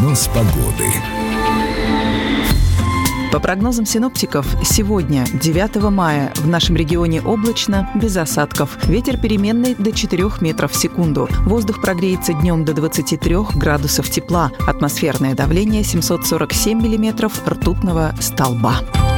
Прогноз погоды. По прогнозам синоптиков, сегодня, 9 мая, в нашем регионе облачно, без осадков. Ветер переменный до 4 метров в секунду. Воздух прогреется днем до 23 градусов тепла. Атмосферное давление 747 миллиметров ртутного столба.